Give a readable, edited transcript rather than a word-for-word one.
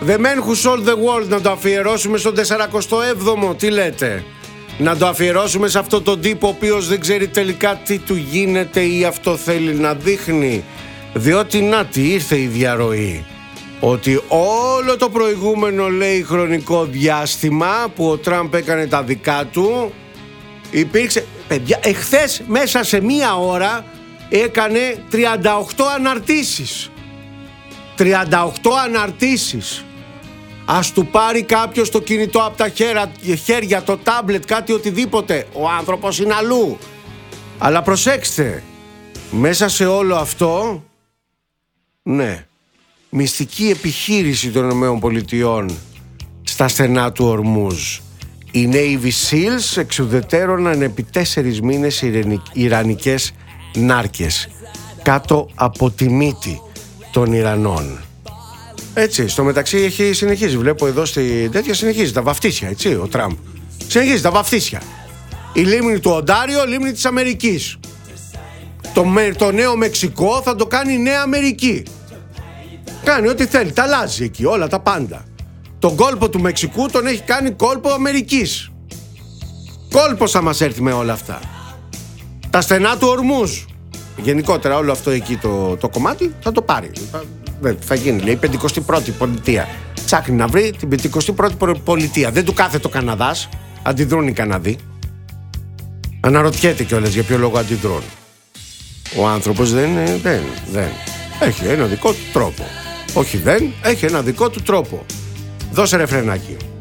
The Man Who Sold the World, να το αφιερώσουμε στον 47ο, τι λέτε? Να το αφιερώσουμε σε αυτόν τον τύπο ο οποίος δεν ξέρει τελικά τι του γίνεται ή αυτό θέλει να δείχνει? Διότι να τι, ήρθε η διαρροή ότι όλο το προηγούμενο, λέει, χρονικό διάστημα που ο Τραμπ έκανε τα δικά του, υπήρξε, παιδιά, εχθές μέσα σε μία ώρα έκανε 38 αναρτήσεις. 38 αναρτήσεις. Ας του πάρει κάποιος το κινητό από τα χέρια, το τάμπλετ, κάτι οτιδήποτε. Ο άνθρωπος είναι αλλού. Αλλά προσέξτε, μέσα σε όλο αυτό, ναι, μυστική επιχείρηση των ΗΠΑ στα στενά του Ορμούζ. Οι Navy Seals εξουδετέρωναν επί 4 μήνες ιρανικές νάρκες κάτω από τη μύτη των Ιρανών. Έτσι, στο μεταξύ συνεχίζει, βλέπω εδώ στη τέτοια, συνεχίζει τα βαφτίσια, έτσι, ο Τραμπ. Συνεχίζει τα βαφτίσια. Η λίμνη του Οντάριο, λίμνη της Αμερικής. Το νέο Μεξικό θα το κάνει Νέα Αμερική. Κάνει ό,τι θέλει, τα αλλάζει εκεί, όλα τα πάντα. Τον κόλπο του Μεξικού τον έχει κάνει κόλπο Αμερικής. Κόλπος θα μας έρθει με όλα αυτά. Τα στενά του Ορμούζ. Γενικότερα όλο αυτό εκεί το κομμάτι θα το πάρει. Θα γίνει, λέει, 51η πολιτεία. Ψάχνει να βρει την 51η πολιτεία. Δεν του κάθεται ο Καναδάς. Αντιδρούν οι Καναδοί. Αναρωτιέται κιόλας για ποιο λόγο αντιδρούν. Ο άνθρωπος δεν. Έχει ένα δικό του τρόπο. Όχι, δεν, έχει ένα δικό του τρόπο. Δώσε ρε φρενάκι.